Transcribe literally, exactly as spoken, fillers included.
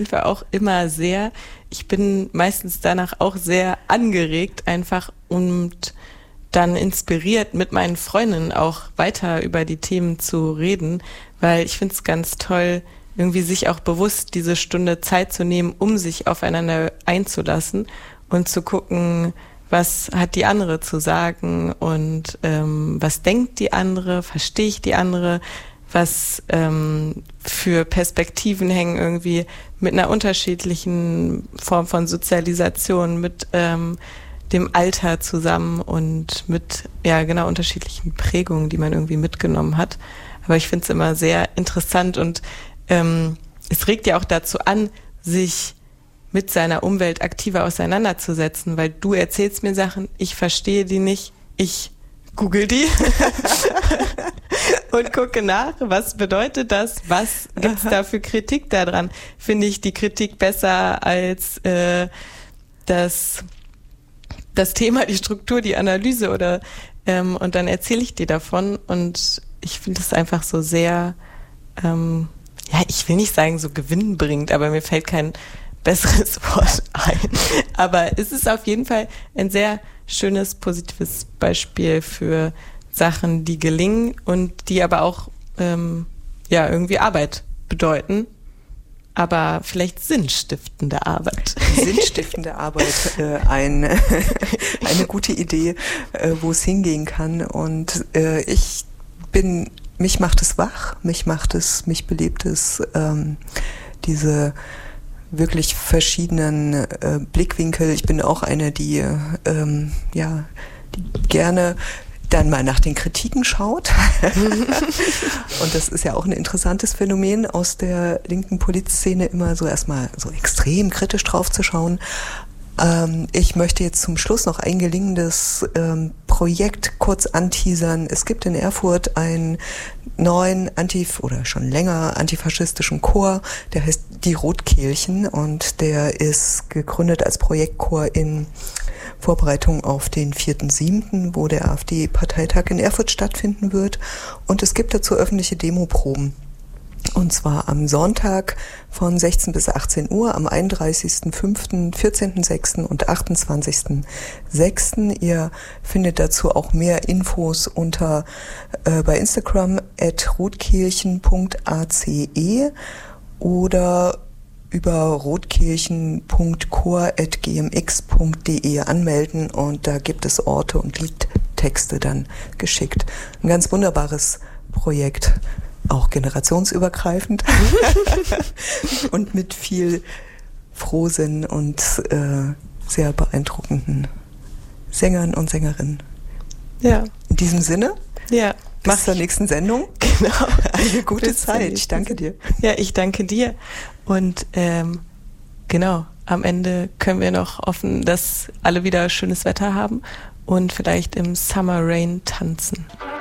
Fall auch immer sehr. Ich bin meistens danach auch sehr angeregt einfach und dann inspiriert, mit meinen Freundinnen auch weiter über die Themen zu reden, weil ich finde es ganz toll, irgendwie sich auch bewusst diese Stunde Zeit zu nehmen, um sich aufeinander einzulassen und zu gucken, was hat die andere zu sagen und ähm, was denkt die andere, verstehe ich die andere, was ähm, für Perspektiven hängen irgendwie mit einer unterschiedlichen Form von Sozialisation, mit ähm, dem Alter zusammen und mit, ja genau, unterschiedlichen Prägungen, die man irgendwie mitgenommen hat. Aber ich finde es immer sehr interessant und ähm, es regt ja auch dazu an, sich mit seiner Umwelt aktiver auseinanderzusetzen, weil du erzählst mir Sachen, ich verstehe die nicht, ich google die und gucke nach, was bedeutet das, was gibt's da für Kritik daran? Finde ich die Kritik besser als äh, das, das Thema, die Struktur, die Analyse oder ähm, und dann erzähle ich dir davon und ich finde es einfach so sehr, ähm, ja, ich will nicht sagen so gewinnbringend, aber mir fällt kein besseres Wort ein. Aber es ist auf jeden Fall ein sehr schönes, positives Beispiel für Sachen, die gelingen und die aber auch ähm, ja irgendwie Arbeit bedeuten, aber vielleicht sinnstiftende Arbeit. Sinnstiftende Arbeit, äh, ein, eine gute Idee, äh, wo es hingehen kann. Und äh, ich bin, mich macht es wach, mich macht es, mich belebt es, ähm, diese wirklich verschiedenen äh, Blickwinkel. Ich bin auch eine, die ähm, ja, die gerne dann mal nach den Kritiken schaut. Und das ist ja auch ein interessantes Phänomen aus der linken Politszene, immer so erstmal so extrem kritisch drauf zu schauen. Ähm, ich möchte jetzt zum Schluss noch ein gelingendes ähm, Projekt kurz anteasern. Es gibt in Erfurt einen neuen Antif- oder schon länger antifaschistischen Chor, der heißt Die Rotkehlchen und der ist gegründet als Projektchor in Vorbereitung auf den vierten siebten, wo der AfD-Parteitag in Erfurt stattfinden wird. Und es gibt dazu öffentliche Demoproben. Und zwar am Sonntag von sechzehn bis achtzehn Uhr, am einunddreißigsten fünften, vierzehnten sechsten und achtundzwanzigsten sechsten Ihr findet dazu auch mehr Infos unter äh, bei Instagram at rotkehlchen punkt a c e oder über rotkehlchen punkt chor at g m x punkt d e anmelden und da gibt es Orte und Liedtexte dann geschickt. Ein ganz wunderbares Projekt. Auch generationsübergreifend und mit viel Frohsinn und äh, sehr beeindruckenden Sängern und Sängerinnen. Ja. In diesem Sinne, ja. bis zur nächsten Sendung. Genau. Eine gute Zeit. Ich danke dir. Ja, ich danke dir. Und ähm, genau, am Ende können wir noch hoffen, dass alle wieder schönes Wetter haben und vielleicht im Summer Rain tanzen.